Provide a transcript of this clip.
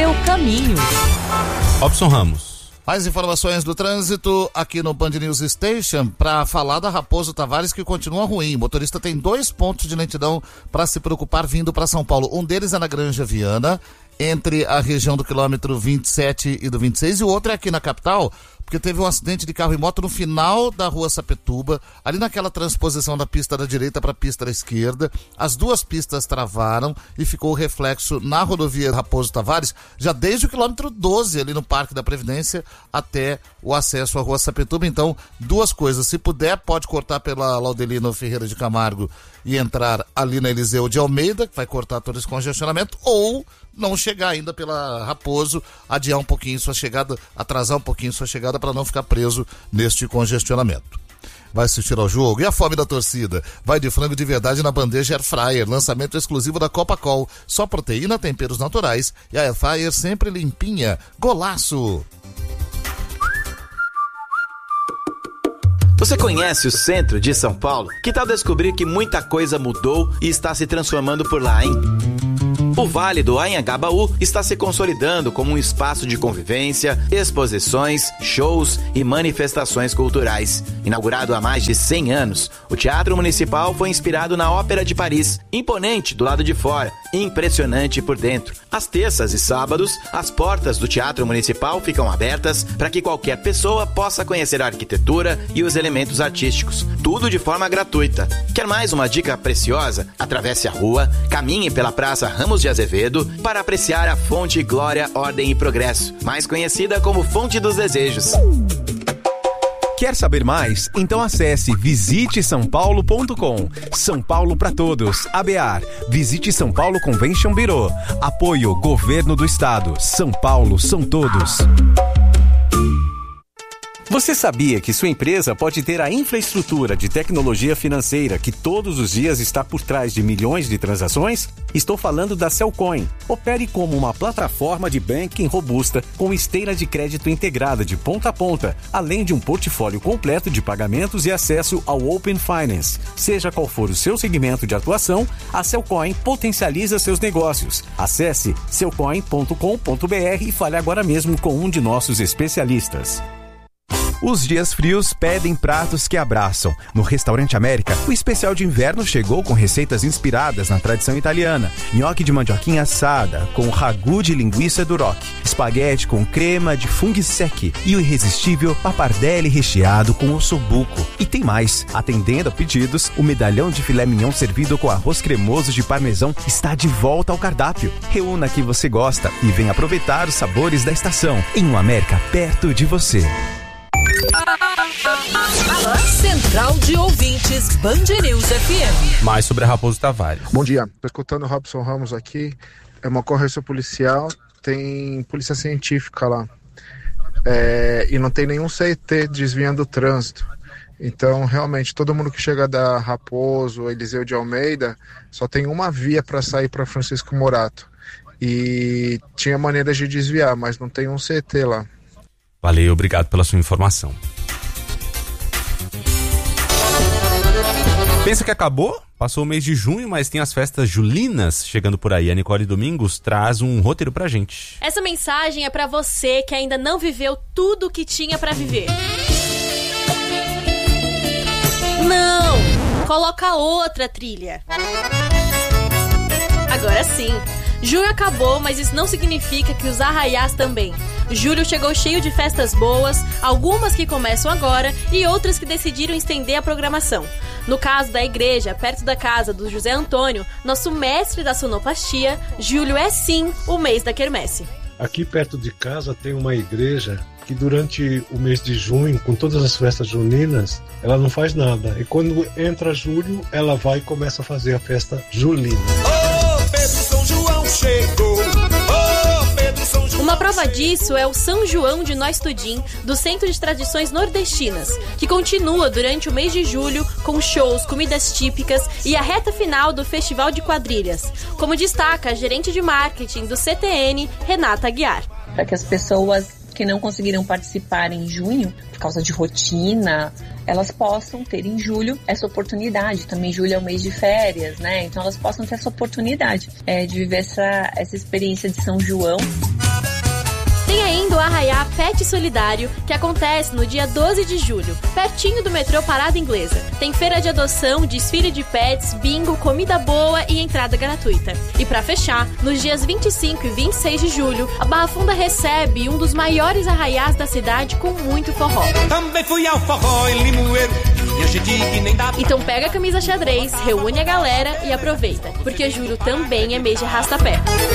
seu caminho. Robson Ramos. Mais informações do trânsito aqui no Band News Station para falar da Raposo Tavares, que continua ruim. O motorista tem 2 pontos de lentidão para se preocupar vindo para São Paulo. Um deles é na Granja Viana, entre a região do quilômetro 27 e do 26, e o outro é aqui na capital, porque teve um acidente de carro e moto no final da rua Sapituba, ali naquela transposição da pista da direita para a pista da esquerda. As duas pistas travaram e ficou o reflexo na rodovia Raposo Tavares, já desde o quilômetro 12, ali no Parque da Previdência, até o acesso à rua Sapituba. Então, duas coisas: se puder, pode cortar pela Laudelino Ferreira de Camargo e entrar ali na Eliseu de Almeida, que vai cortar todo esse congestionamento, ou não chegar ainda pela Raposo, adiar um pouquinho sua chegada, atrasar um pouquinho sua chegada para não ficar preso neste congestionamento. Vai assistir ao jogo? E a fome da torcida? Vai de frango de verdade na bandeja Air Fryer, lançamento exclusivo da Copacol. Só proteína, temperos naturais e a Air Fryer sempre limpinha. Golaço! Você conhece o centro de São Paulo? Que tal descobrir que muita coisa mudou e está se transformando por lá, hein? O Vale do Anhangabaú está se consolidando como um espaço de convivência, exposições, shows e manifestações culturais. Inaugurado há mais de 100 anos, o Teatro Municipal foi inspirado na Ópera de Paris, imponente do lado de fora, impressionante por dentro. Às terças e sábados, as portas do Teatro Municipal ficam abertas para que qualquer pessoa possa conhecer a arquitetura e os elementos artísticos, tudo de forma gratuita. Quer mais uma dica preciosa? Atravesse a rua, caminhe pela Praça Ramos de Azevedo para apreciar a Fonte Glória, Ordem e Progresso, mais conhecida como Fonte dos Desejos. Quer saber mais? Então acesse visitesaopaulo.com. São Paulo para todos. ABAR. Visite São Paulo Convention Bureau. Apoio Governo do Estado. São Paulo são todos. Você sabia que sua empresa pode ter a infraestrutura de tecnologia financeira que todos os dias está por trás de milhões de transações? Estou falando da Cellcoin. Opere como uma plataforma de banking robusta com esteira de crédito integrada de ponta a ponta, além de um portfólio completo de pagamentos e acesso ao Open Finance. Seja qual for o seu segmento de atuação, a Cellcoin potencializa seus negócios. Acesse cellcoin.com.br e fale agora mesmo com um de nossos especialistas. Os dias frios pedem pratos que abraçam. No Restaurante América, o especial de inverno chegou com receitas inspiradas na tradição italiana. Nhoque de mandioquinha assada, com ragu de linguiça duroc, espaguete com crema de funghi secchi e o irresistível pappardelle recheado com ossobuco. E tem mais. Atendendo a pedidos, o medalhão de filé mignon servido com arroz cremoso de parmesão está de volta ao cardápio. Reúna o que você gosta e venha aproveitar os sabores da estação em um América perto de você. Central de Ouvintes, Band News FM. Mais sobre a Raposo Tavares. Bom dia, estou escutando o Robson Ramos aqui. É uma ocorrência policial, tem polícia científica lá. E não tem nenhum CET desviando o trânsito. Então, realmente, todo mundo que chega da Raposo, Eliseu de Almeida, só tem uma via para sair para Francisco Morato. E tinha maneiras de desviar, mas não tem um CET lá. Valeu, obrigado pela sua informação. Pensa que acabou? Passou o mês de junho, mas tem as festas julinas chegando por aí. A Nicole Domingos traz um roteiro pra gente. Essa mensagem é pra você que ainda não viveu tudo o que tinha pra viver. Não! Coloca outra trilha. Agora sim. Junho acabou, mas isso não significa que os arraiás também. Julho chegou cheio de festas boas, algumas que começam agora e outras que decidiram estender a programação. No caso da igreja, perto da casa do José Antônio, nosso mestre da sonoplastia, julho é sim o mês da quermesse. Aqui perto de casa tem uma igreja que durante o mês de junho, com todas as festas juninas, ela não faz nada. E quando entra julho, ela vai e começa a fazer a festa julina. Pedro São João chegou. Pedro São João. Uma prova disso é o São João de Nós Tudim, do Centro de Tradições Nordestinas, que continua durante o mês de julho com shows, comidas típicas e a reta final do Festival de Quadrilhas, como destaca a gerente de marketing do CTN, Renata Aguiar. Para que as pessoas que não conseguiram participar em junho, por causa de rotina, elas possam ter em julho essa oportunidade. Também julho é o mês de férias, né? Então elas possam ter essa oportunidade de viver essa experiência de São João. Tem ainda o Arraiá Pet Solidário, que acontece no dia 12 de julho, pertinho do metrô Parada Inglesa. Tem feira de adoção, desfile de pets, bingo, comida boa e entrada gratuita. E pra fechar, nos dias 25 e 26 de julho, a Barra Funda recebe um dos maiores arraiás da cidade com muito forró. Também fui ao forró em Limoeiro. Então pega a camisa xadrez, reúne a galera e aproveita, porque julho também é mês de arrasta-pé.